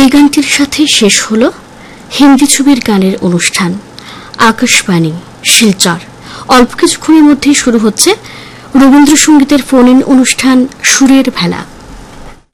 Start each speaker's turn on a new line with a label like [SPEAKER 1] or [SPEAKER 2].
[SPEAKER 1] গানটির সাথে শেষ হলো হিন্দি ছবির গানের অনুষ্ঠান আকাশবাণী শিলচর। অল্প কিছুক্ষণের মধ্যেই শুরু হচ্ছে রবীন্দ্রসঙ্গীতের ফোন ইন অনুষ্ঠান সুরের ভেলা।